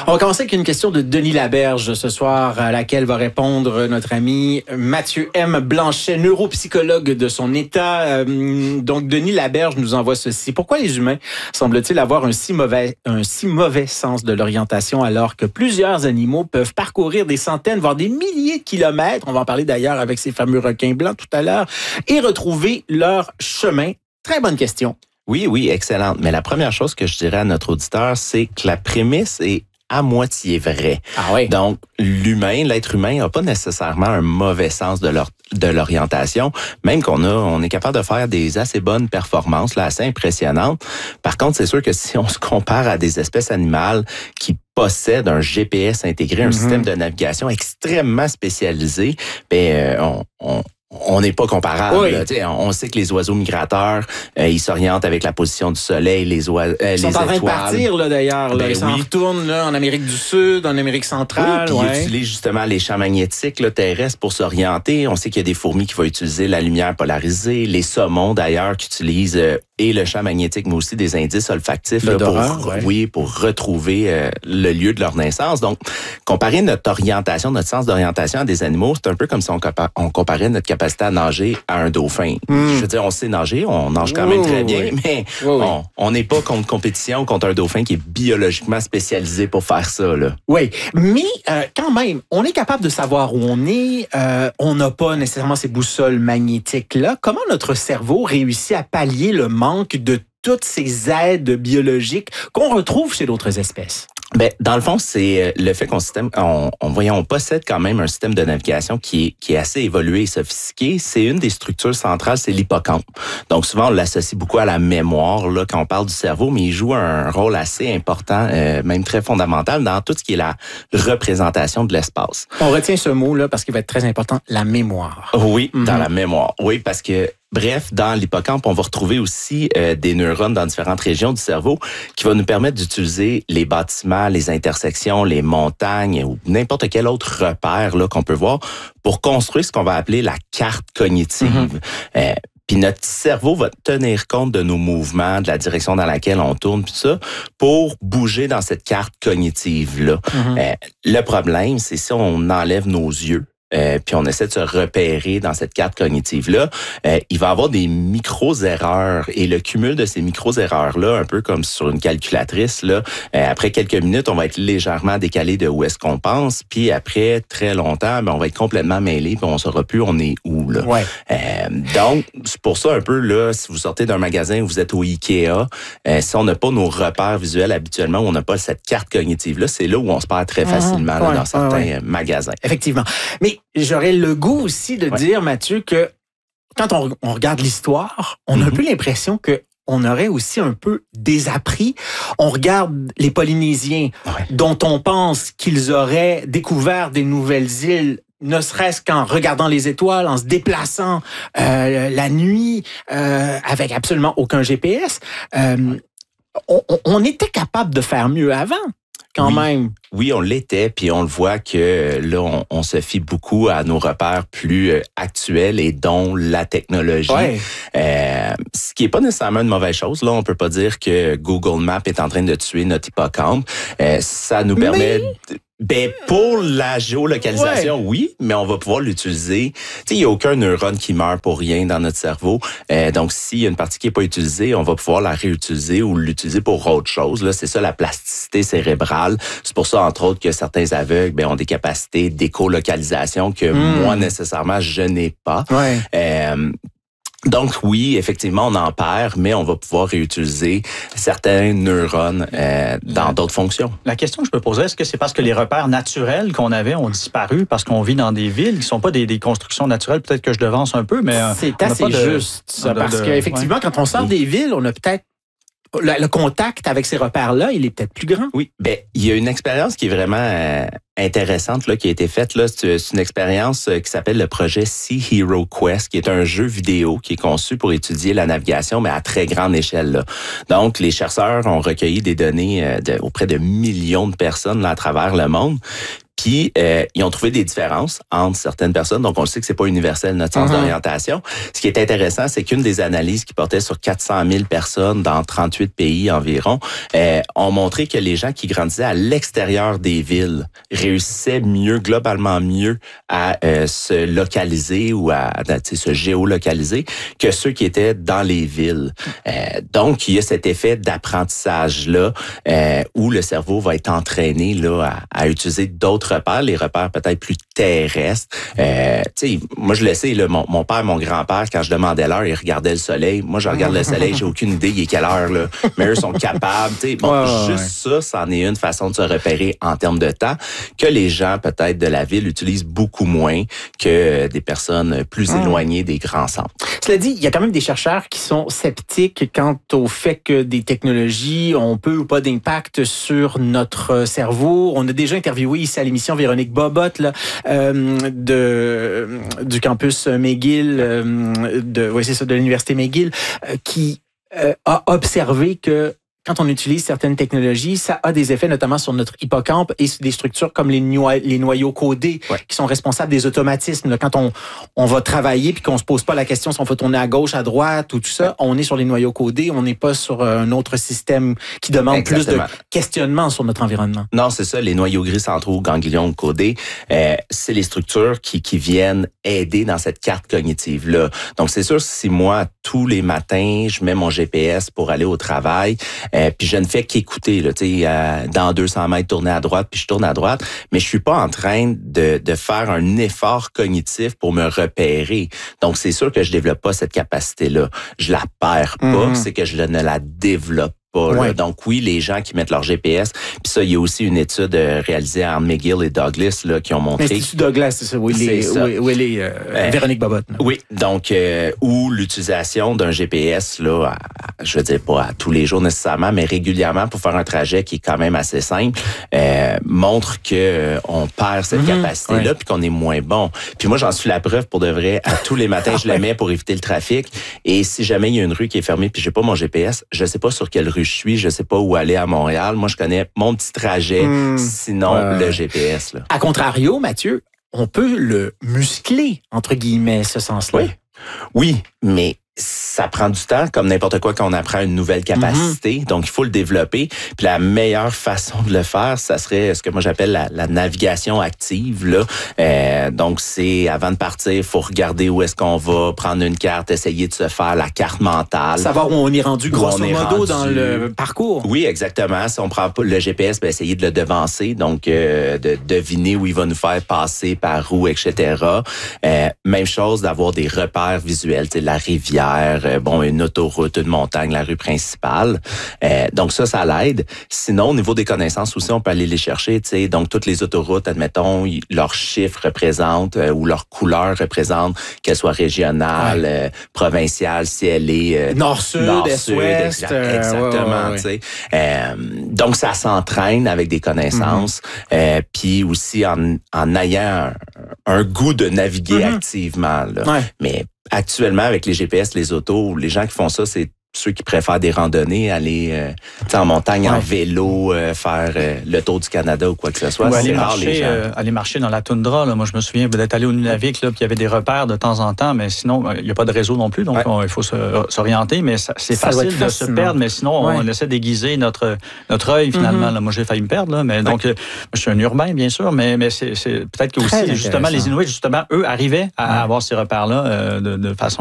On va commencer avec une question de Denis Laberge ce soir, à laquelle va répondre notre ami Mathieu M. Blanchet, neuropsychologue de son état. Donc, Denis Laberge nous envoie ceci. Pourquoi les humains semblent-ils avoir un si mauvais sens de l'orientation alors que plusieurs animaux peuvent parcourir des centaines, voire des milliers de kilomètres, on va en parler d'ailleurs avec ces fameux requins blancs tout à l'heure, et retrouver leur chemin? Très bonne question. Oui, excellente. Mais la première chose que je dirais à notre auditeur, c'est que la prémisse est à moitié vraie. Ah oui. Donc, l'être humain n'a pas nécessairement un mauvais sens de l'orientation, même on est capable de faire des assez bonnes performances, là, assez impressionnantes. Par contre, c'est sûr que si on se compare à des espèces animales qui possèdent un GPS intégré, un système de navigation extrêmement spécialisé, on n'est pas comparable. Oui. On sait que les oiseaux migrateurs, ils s'orientent avec la position du soleil, les étoiles. Ils sont en train de partir, là, d'ailleurs. Là. Ben ils s'en retournent là, en Amérique du Sud, en Amérique centrale. Oui, puis ils utilisent justement les champs magnétiques là, terrestres pour s'orienter. On sait qu'il y a des fourmis qui vont utiliser la lumière polarisée, les saumons d'ailleurs qui utilisent et le champ magnétique, mais aussi des indices olfactifs là, pour retrouver le lieu de leur naissance. Donc, comparer notre sens d'orientation à des animaux, c'est un peu comme si on comparait notre capacité à nager à un dauphin. Je veux dire, on sait nager, on nage quand même très bien, mais on n'est pas contre compétition contre un dauphin qui est biologiquement spécialisé pour faire ça. Là. Oui, mais quand même, on est capable de savoir où on est. On n'a pas nécessairement ces boussoles magnétiques-là. Comment notre cerveau réussit à pallier le manque de toutes ces aides biologiques qu'on retrouve chez d'autres espèces? Ben, dans le fond, c'est le fait on possède quand même un système de navigation qui est assez évolué et sophistiqué. C'est une des structures centrales, c'est l'hippocampe. Donc, souvent, on l'associe beaucoup à la mémoire, là, quand on parle du cerveau, mais il joue un rôle assez important, même très fondamental dans tout ce qui est la représentation de l'espace. On retient ce mot-là parce qu'il va être très important, la mémoire. Oui, dans la mémoire. Oui, parce que bref, dans l'hippocampe, on va retrouver aussi des neurones dans différentes régions du cerveau qui vont nous permettre d'utiliser les bâtiments, les intersections, les montagnes ou n'importe quel autre repère là, qu'on peut voir pour construire ce qu'on va appeler la carte cognitive. Puis notre cerveau va tenir compte de nos mouvements, de la direction dans laquelle on tourne, puis ça, pour bouger dans cette carte cognitive-là. Le problème, c'est si on enlève nos yeux, puis on essaie de se repérer dans cette carte cognitive-là, il va y avoir des micro-erreurs. Et le cumul de ces micro-erreurs-là, un peu comme sur une calculatrice, là, après quelques minutes, on va être légèrement décalé de où est-ce qu'on pense. Puis après très longtemps, on va être complètement mêlé, puis on ne saura plus on est où. Là. Ouais. Donc, c'est pour ça un peu, là, si vous sortez d'un magasin ou vous êtes au Ikea, si on n'a pas nos repères visuels habituellement, on n'a pas cette carte cognitive-là, c'est là où on se perd très facilement là, dans certains magasins. Effectivement. Mais j'aurais le goût aussi de dire, Mathieu, que quand on regarde l'histoire, on a un peu l'impression que on aurait aussi un peu désappris. On regarde les Polynésiens, dont on pense qu'ils auraient découvert des nouvelles îles, ne serait-ce qu'en regardant les étoiles, en se déplaçant la nuit, avec absolument aucun GPS. On était capable de faire mieux avant. Quand même. Oui, on l'était, puis on le voit que là, on se fie beaucoup à nos repères plus actuels et dont la technologie. Ce qui est pas nécessairement une mauvaise chose. Là, on peut pas dire que Google Maps est en train de tuer notre hippocampe. Ça nous permet... pour la géolocalisation, oui, mais on va pouvoir l'utiliser. Tu sais, il n'y a aucun neurone qui meurt pour rien dans notre cerveau. Donc, s'il y a une partie qui n'est pas utilisée, on va pouvoir la réutiliser ou l'utiliser pour autre chose. Là, c'est ça la plasticité cérébrale. C'est pour ça, entre autres, que certains aveugles ont des capacités d'écolocalisation que moi, nécessairement, je n'ai pas. Donc oui, effectivement, on en perd, mais on va pouvoir réutiliser certains neurones dans d'autres fonctions. La question que je me posais, est-ce que c'est parce que les repères naturels qu'on avait ont disparu parce qu'on vit dans des villes qui ne sont pas des constructions naturelles? Peut-être que je devance un peu, mais... C'est assez juste, ça, parce qu'effectivement, quand on sort des villes, on a peut-être le contact avec ces repères-là, il est peut-être plus grand. Oui, il y a une expérience qui est vraiment intéressante là, qui a été faite. Là, c'est une expérience qui s'appelle le projet Sea Hero Quest, qui est un jeu vidéo qui est conçu pour étudier la navigation, mais à très grande échelle. Là. Donc, les chercheurs ont recueilli des données auprès de millions de personnes là, à travers le monde. Puis Puis, ils ont trouvé des différences entre certaines personnes. Donc, on sait que c'est pas universel, notre sens d'orientation. Ce qui est intéressant, c'est qu'une des analyses qui portait sur 400 000 personnes dans 38 pays environ ont montré que les gens qui grandissaient à l'extérieur des villes réussissaient mieux, globalement mieux à se localiser ou à se géolocaliser que ceux qui étaient dans les villes. Donc, il y a cet effet d'apprentissage-là où le cerveau va être entraîné là, à utiliser d'autres repères, les repères peut-être plus terrestres. Moi, je le sais, là, mon père, mon grand-père, quand je demandais l'heure, ils regardaient le soleil. Moi, je regarde le soleil, j'ai aucune idée il est quelle heure, là. Mais eux sont capables. Juste ça, c'en est une façon de se repérer en termes de temps que les gens, peut-être, de la ville utilisent beaucoup moins que des personnes plus éloignées des grands centres. Cela dit, il y a quand même des chercheurs qui sont sceptiques quant au fait que des technologies ont peu ou pas d'impact sur notre cerveau. On a déjà interviewé ici à l'émission Véronique Bobotte là, du campus McGill, de l'université McGill, qui a observé que quand on utilise certaines technologies, ça a des effets notamment sur notre hippocampe et sur des structures comme les noyaux codés qui sont responsables des automatismes. Là, quand on va travailler puis qu'on se pose pas la question si on faut tourner à gauche, à droite ou tout ça, on est sur les noyaux codés, on n'est pas sur un autre système qui demande plus de questionnement sur notre environnement. Non, c'est ça, les noyaux gris centraux, ganglions codés, c'est les structures qui viennent aider dans cette carte cognitive-là. Donc, c'est sûr, si moi, tous les matins, je mets mon GPS pour aller au travail, puis je ne fais qu'écouter, là, dans 200 mètres, tourner à droite, puis je tourne à droite, mais je suis pas en train de faire un effort cognitif pour me repérer. Donc, c'est sûr que je développe pas cette capacité-là. Je la perds pas, c'est que je ne la développe pas. Ouais. Donc oui, les gens qui mettent leur GPS, puis ça, il y a aussi une étude réalisée à McGill et Douglas là, qui ont montré... L'Institut Douglas, c'est ça, Véronique Bobotte. Oui, donc où l'utilisation d'un GPS, là, je veux dire pas à tous les jours nécessairement, mais régulièrement pour faire un trajet qui est quand même assez simple, montre que on perd cette capacité-là, puis qu'on est moins bon. Puis moi, j'en suis la preuve pour de vrai. À tous les matins, je la mets pour éviter le trafic. Et si jamais il y a une rue qui est fermée, puis j'ai pas mon GPS, je sais pas sur quelle rue je suis, je sais pas où aller à Montréal. Moi, je connais mon petit trajet, sinon le GPS. Là. À contrario, Mathieu, on peut le muscler, entre guillemets, ce sens-là. Oui, mais ça prend du temps, comme n'importe quoi quand on apprend une nouvelle capacité. Donc, il faut le développer. Puis la meilleure façon de le faire, ça serait ce que moi j'appelle la navigation active. Là. Donc, c'est avant de partir, il faut regarder où est-ce qu'on va, prendre une carte, essayer de se faire la carte mentale. Savoir où on est rendu, grosso modo, dans le parcours. Oui, exactement. Si on prend pas le GPS, ben, essayer de le devancer. Donc, de deviner où il va nous faire passer, par où, etc. Même chose d'avoir des repères visuels, tu sais, la rivière, une autoroute, une montagne, la rue principale. Donc ça l'aide. Sinon, au niveau des connaissances aussi, on peut aller les chercher. Tu sais, donc toutes les autoroutes, admettons, leurs chiffres représentent ou leurs couleurs représentent qu'elles soient régionales, provinciales, si elle est nord-sud, est-ouest. Exactement. Tu sais. Donc ça s'entraîne avec des connaissances, puis aussi en ayant un goût de naviguer activement. Là. Mais actuellement, avec les GPS, les autos, les gens qui font ça, c'est ceux qui préfèrent des randonnées, aller en montagne en vélo, faire le tour du Canada ou quoi que ce soit. C'est rare, les gens. Aller marcher dans la toundra. Là. Moi, je me souviens d'être allé au Nunavik, puis il y avait des repères de temps en temps, mais sinon, il n'y a pas de réseau non plus, donc il faut s'orienter, mais c'est facile de se perdre, mais sinon, on essaie d'aiguiser notre œil, finalement. Là. Moi, j'ai failli me perdre, là, mais donc, je suis un urbain, bien sûr, mais c'est peut-être que aussi, justement, les Inuits, justement, eux, arrivaient à avoir ces repères-là de façon